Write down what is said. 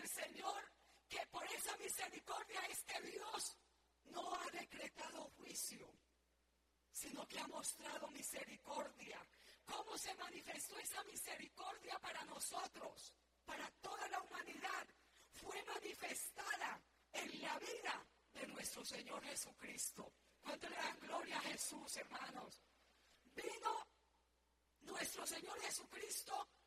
Señor que por esa misericordia es que Dios no ha decretado juicio, sino que ha mostrado misericordia. ¿Cómo se manifestó esa misericordia para nosotros, para toda la humanidad? Fue manifestada en la vida de nuestro Señor Jesucristo. ¿Cuánto le dan gloria a Jesús, hermanos? Vino nuestro Señor Jesucristo